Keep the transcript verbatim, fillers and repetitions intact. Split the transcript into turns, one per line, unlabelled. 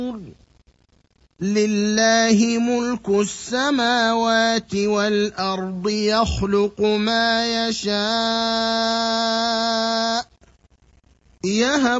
لله ملك السماوات والأرض يخلق ما يشاء يهب